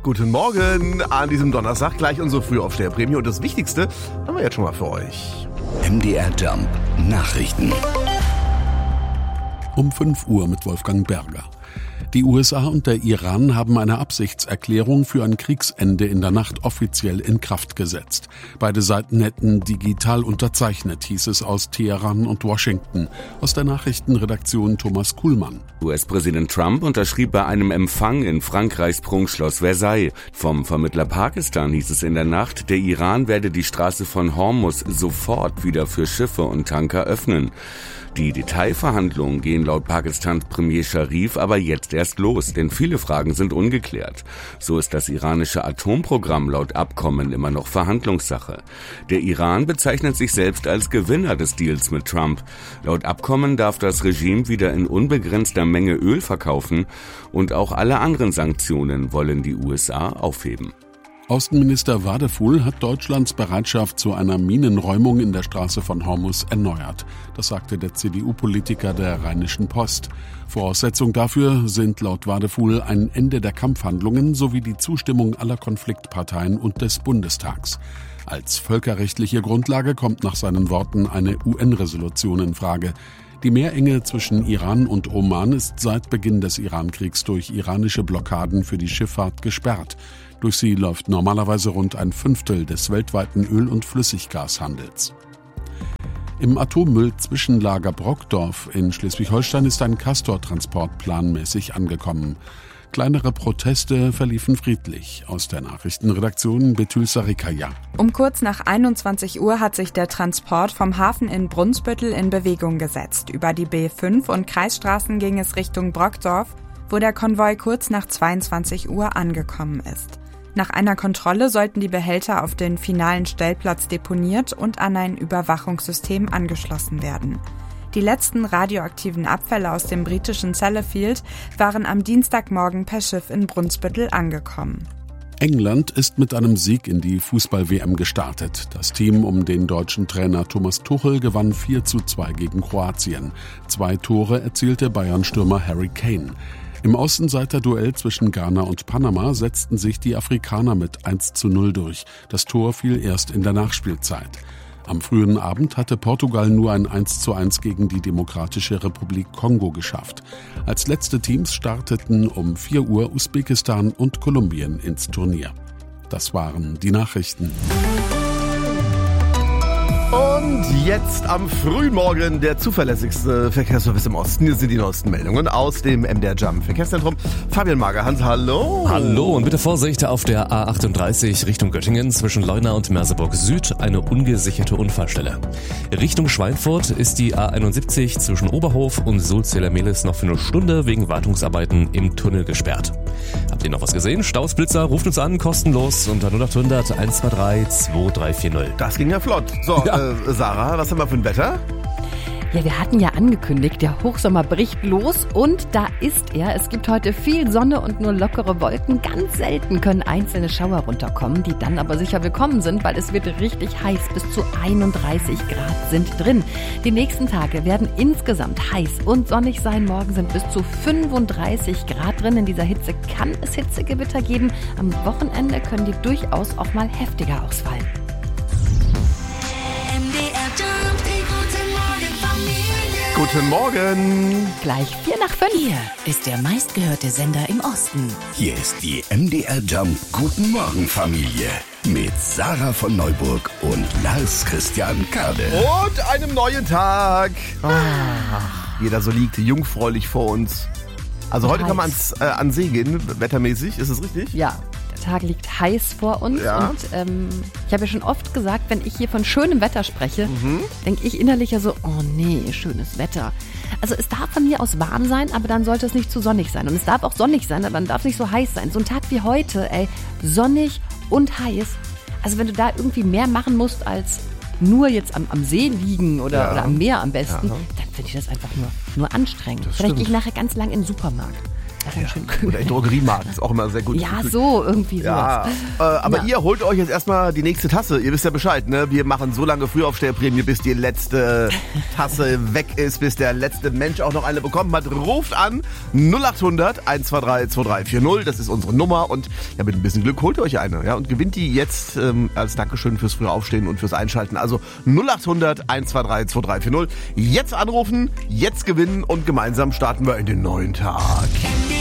Guten Morgen an diesem Donnerstag, gleich unsere Frühaufsteherprämie und das Wichtigste haben wir jetzt schon mal für euch. MDR Jump Nachrichten. Um 5 Uhr mit Wolfgang Berger. Die USA und der Iran haben eine Absichtserklärung für ein Kriegsende in der Nacht offiziell in Kraft gesetzt. Beide Seiten hätten digital unterzeichnet, hieß es aus Teheran und Washington. Aus der Nachrichtenredaktion Thomas Kuhlmann. US-Präsident Trump unterschrieb bei einem Empfang in Frankreichs Prunkschloss Versailles. Vom Vermittler Pakistan hieß es in der Nacht, der Iran werde die Straße von Hormuz sofort wieder für Schiffe und Tanker öffnen. Die Detailverhandlungen gehen laut Pakistans Premier Sharif aber jetzt erst los, denn viele Fragen sind ungeklärt. So ist das iranische Atomprogramm laut Abkommen immer noch Verhandlungssache. Der Iran bezeichnet sich selbst als Gewinner des Deals mit Trump. Laut Abkommen darf das Regime wieder in unbegrenzter Menge Öl verkaufen und auch alle anderen Sanktionen wollen die USA aufheben. Außenminister Wadefuhl hat Deutschlands Bereitschaft zu einer Minenräumung in der Straße von Hormuz erneuert. Das sagte der CDU-Politiker der Rheinischen Post. Voraussetzung dafür sind laut Wadefuhl ein Ende der Kampfhandlungen sowie die Zustimmung aller Konfliktparteien und des Bundestags. Als völkerrechtliche Grundlage kommt nach seinen Worten eine UN-Resolution in Frage. Die Meerenge zwischen Iran und Oman ist seit Beginn des Iran-Kriegs durch iranische Blockaden für die Schifffahrt gesperrt. Durch sie läuft normalerweise rund ein Fünftel des weltweiten Öl- und Flüssiggashandels. Im Atommüll-Zwischenlager Brockdorf in Schleswig-Holstein ist ein Castor-Transport planmäßig angekommen. Kleinere Proteste verliefen friedlich. Aus der Nachrichtenredaktion Betül Sarikaya. Um kurz nach 21 Uhr hat sich der Transport vom Hafen in Brunsbüttel in Bewegung gesetzt. Über die B5 und Kreisstraßen ging es Richtung Brockdorf, wo der Konvoi kurz nach 22 Uhr angekommen ist. Nach einer Kontrolle sollten die Behälter auf den finalen Stellplatz deponiert und an ein Überwachungssystem angeschlossen werden. Die letzten radioaktiven Abfälle aus dem britischen Sellafield waren am Dienstagmorgen per Schiff in Brunsbüttel angekommen. England ist mit einem Sieg in die Fußball-WM gestartet. Das Team um den deutschen Trainer Thomas Tuchel gewann 4:2 gegen Kroatien. 2 Tore erzielte Bayern-Stürmer Harry Kane. Im Außenseiter-Duell zwischen Ghana und Panama setzten sich die Afrikaner mit 1:0 durch. Das Tor fiel erst in der Nachspielzeit. Am frühen Abend hatte Portugal nur ein 1:1 gegen die Demokratische Republik Kongo geschafft. Als letzte Teams starteten um 4 Uhr Usbekistan und Kolumbien ins Turnier. Das waren die Nachrichten. Und jetzt am frühen Morgen der zuverlässigste Verkehrsservice im Osten. Hier sind die neuesten Meldungen aus dem MDR Jump Verkehrszentrum. Fabian Magerhans, hallo. Hallo und bitte Vorsicht auf der A38 Richtung Göttingen zwischen Leuna und Merseburg Süd, eine ungesicherte Unfallstelle. Richtung Schweinfurt ist die A71 zwischen Oberhof und Sulzwiller-Mehlis noch für eine Stunde wegen Wartungsarbeiten im Tunnel gesperrt. Habt ihr noch was gesehen? Stausblitzer, ruft uns an, kostenlos unter 0800 123 2340. Das ging ja flott. So, ja. Sarah, was haben wir für ein Wetter? Ja, wir hatten ja angekündigt, der Hochsommer bricht los und da ist er. Es gibt heute viel Sonne und nur lockere Wolken. Ganz selten können einzelne Schauer runterkommen, die dann aber sicher willkommen sind, weil es wird richtig heiß. Bis zu 31 Grad sind drin. Die nächsten Tage werden insgesamt heiß und sonnig sein. Morgen sind bis zu 35 Grad drin. In dieser Hitze kann es Hitzegewitter geben. Am Wochenende können die durchaus auch mal heftiger ausfallen. Guten Morgen. Gleich 4:05. Hier ist der meistgehörte Sender im Osten. Hier ist die MDR Jump Guten Morgen Familie mit Sarah von Neuburg und Lars Christian Kade. Und einem neuen Tag. Jeder so liegt jungfräulich vor uns. Also heute kann man an See gehen, wettermäßig, ist es richtig? Ja. Der Tag liegt heiß vor uns und ich habe ja schon oft gesagt, wenn ich hier von schönem Wetter spreche, denke ich innerlich ja so, oh nee, schönes Wetter. Also es darf von mir aus warm sein, aber dann sollte es nicht zu sonnig sein. Und es darf auch sonnig sein, aber dann darf es nicht so heiß sein. So ein Tag wie heute, sonnig und heiß. Also wenn du da irgendwie mehr machen musst als nur jetzt am See liegen oder am Meer am besten, dann finde ich das einfach nur anstrengend. Vielleicht gehe ich nachher ganz lang in den Supermarkt. wäre dann schön kühl. Oder ein Drogeriemarkt, ist auch immer sehr gut. Ja, so, irgendwie sowas. Ja, aber ihr holt euch jetzt erstmal die nächste Tasse. Ihr wisst ja Bescheid, ne? Wir machen so lange Frühaufsteherprämie, bis die letzte Tasse weg ist, bis der letzte Mensch auch noch eine bekommen hat. Ruft an 0800 123 2340. Das ist unsere Nummer und ja, mit ein bisschen Glück holt ihr euch eine, ja, und gewinnt die jetzt als Dankeschön fürs frühe Aufstehen und fürs Einschalten. Also 0800 123 2340. Jetzt anrufen, jetzt gewinnen und gemeinsam starten wir in den neuen Tag.